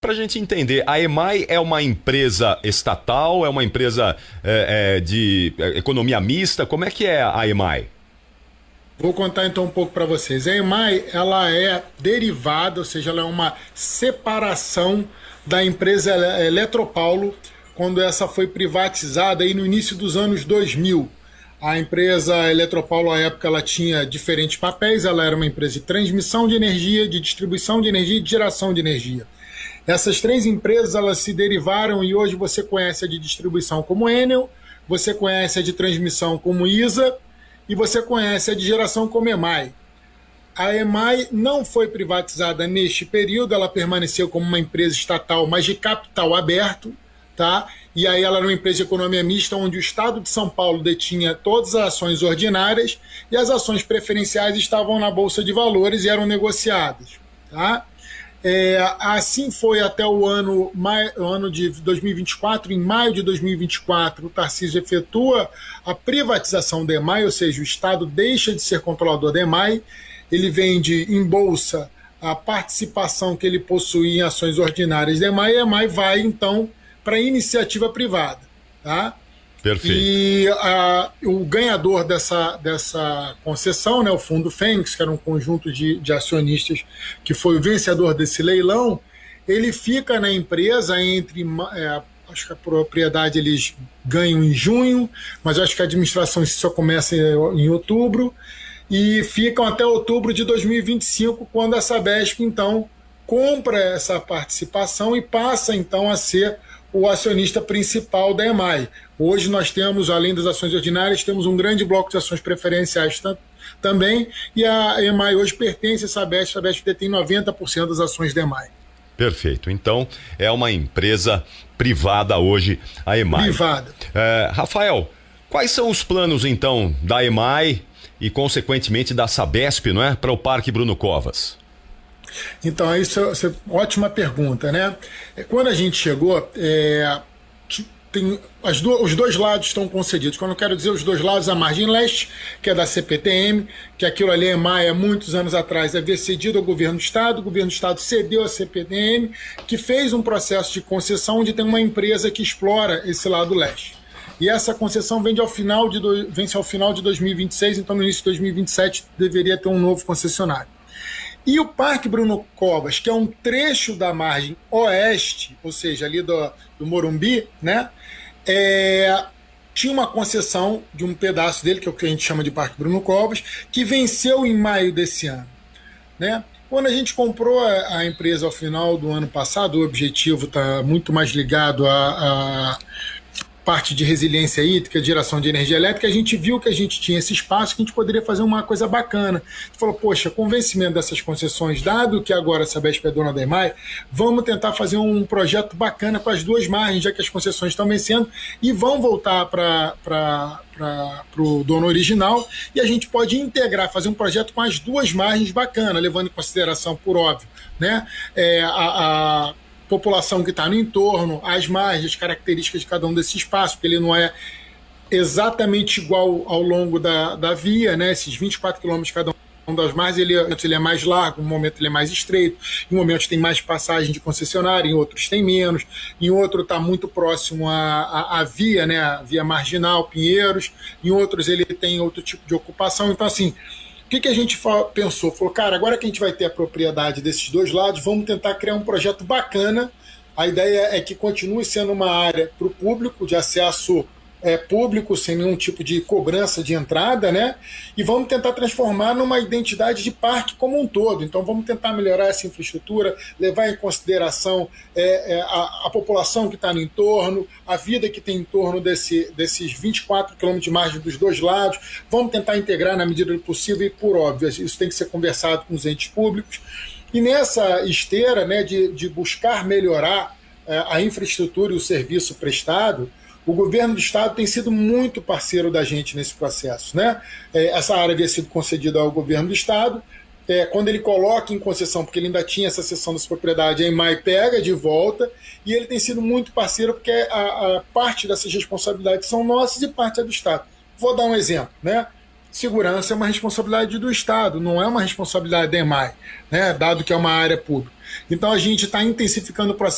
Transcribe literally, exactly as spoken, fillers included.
para a gente entender, a EMAI é uma empresa estatal, é uma empresa é, é, de economia mista? Como é que é a EMAI? Vou contar então um pouco para vocês. A EMAI, ela é derivada, ou seja, ela é uma separação da empresa Eletropaulo, quando essa foi privatizada aí no início dos anos dois mil. A empresa Eletropaulo, à época, ela tinha diferentes papéis. Ela era uma empresa de transmissão de energia, de distribuição de energia e de geração de energia. Essas três empresas, elas se derivaram e hoje você conhece a de distribuição como Enel, você conhece a de transmissão como ISA e você conhece a de geração como EMAI. A EMAI não foi privatizada neste período, ela permaneceu como uma empresa estatal, mas de capital aberto, tá? E aí ela era uma empresa de economia mista, onde o Estado de São Paulo detinha todas as ações ordinárias e as ações preferenciais estavam na Bolsa de Valores e eram negociadas, tá? É, assim foi até o ano, o ano de dois mil e vinte e quatro. Em maio de dois mil e vinte e quatro, o Tarcísio efetua a privatização da EMAI, ou seja, o Estado deixa de ser controlador da EMAI, ele vende em bolsa a participação que ele possui em ações ordinárias da EMAI, e a EMAI vai, então, para a iniciativa privada. Tá? Perfeito. E a, o ganhador dessa, dessa concessão, né, o Fundo Fênix, que era um conjunto de, de acionistas que foi o vencedor desse leilão, ele fica na empresa entre... É, acho que a propriedade eles ganham em junho, mas acho que a administração só começa em outubro, e ficam até outubro de dois mil e vinte e cinco, quando a Sabesp, então, compra essa participação e passa, então, a ser o acionista principal da EMAI. Hoje nós temos, além das ações ordinárias, temos um grande bloco de ações preferenciais também, e a EMAI hoje pertence à Sabesp, a Sabesp detém noventa por cento das ações da EMAI. Perfeito. Então, é uma empresa privada hoje, a EMAI. Privada. É, Rafael, quais são os planos, então, da EMAI e, consequentemente, da Sabesp, não é, para o Parque Bruno Covas? Então, isso é uma ótima pergunta, né? Quando a gente chegou, é, tem, as do, os dois lados estão concedidos. Quando eu quero dizer os dois lados, a margem leste, que é da C P T M, que aquilo ali, a EMAI, há muitos anos atrás, havia cedido ao governo do Estado, o governo do Estado cedeu à C P T M, que fez um processo de concessão onde tem uma empresa que explora esse lado leste. E essa concessão vence ao final de, do, vence ao final de dois mil e vinte e seis, então no início de dois mil e vinte e sete deveria ter um novo concessionário. E o Parque Bruno Covas, que é um trecho da margem oeste, ou seja, ali do, do Morumbi, né, é, tinha uma concessão de um pedaço dele, que é o que a gente chama de Parque Bruno Covas, que venceu em maio desse ano. Né? Quando a gente comprou a, a empresa ao final do ano passado, o objetivo está muito mais ligado a... a parte de resiliência hídrica, de geração de energia elétrica, a gente viu que a gente tinha esse espaço, que a gente poderia fazer uma coisa bacana. A gente falou, poxa, com o vencimento dessas concessões, dado que agora a Sabesp é dona da EMAI, vamos tentar fazer um projeto bacana com as duas margens, já que as concessões estão vencendo, e vão voltar para o dono original, e a gente pode integrar, fazer um projeto com as duas margens bacana, levando em consideração, por óbvio, né, é, a... a população que está no entorno, as margens, as características de cada um desses espaços, porque ele não é exatamente igual ao longo da, da via, né? Esses vinte e quatro quilômetros cada um das margens, ele, ele é mais largo, em um momento ele é mais estreito, em um momento tem mais passagem de concessionária, em outros tem menos, em outro está muito próximo à, à, à via, né? A via marginal, Pinheiros, em outros ele tem outro tipo de ocupação, então assim, o que, que a gente pensou? Falou, cara, agora que a gente vai ter a propriedade desses dois lados, vamos tentar criar um projeto bacana. A ideia é que continue sendo uma área para o público, de acesso é, público, sem nenhum tipo de cobrança de entrada, né? E vamos tentar transformar numa identidade de parque como um todo. Então vamos tentar melhorar essa infraestrutura, levar em consideração é, é, a, a população que está no entorno, a vida que tem em torno desse, desses vinte e quatro quilômetros de margem dos dois lados. Vamos tentar integrar na medida do possível e, por óbvio, isso tem que ser conversado com os entes públicos. E nessa esteira, né, de, de buscar melhorar é, a infraestrutura e o serviço prestado, o governo do Estado tem sido muito parceiro da gente nesse processo. Né? Essa área havia sido concedida ao governo do Estado. É, quando ele coloca em concessão, porque ele ainda tinha essa cessão dessa propriedade, a EMAI pega de volta, e ele tem sido muito parceiro, porque a, a parte dessas responsabilidades são nossas e parte é do Estado. Vou dar um exemplo. Né? Segurança é uma responsabilidade do Estado, não é uma responsabilidade da EMAI, né? Dado que é uma área pública. Então a gente está intensificando o processo